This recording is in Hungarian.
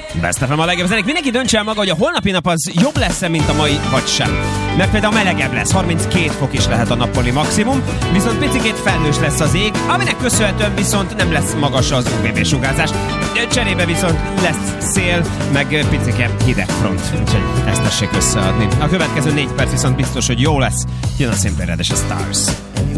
Best FM a legjobb zenék. Mindenki döntse el maga, hogy a holnapi nap az jobb lesz-e, mint a mai, vagy sem. Mert például melegebb lesz, 32 fok is lehet a nappali maximum, viszont picikét felhős lesz az ég, aminek köszönhetően viszont nem lesz magas az UVB-sugárzás. Cserébe viszont lesz szél, meg picike hideg front, úgyhogy ezt tessék összeadni. A következő 4 perc viszont biztos, hogy jó lesz. Jön a Simply Red és a Stars.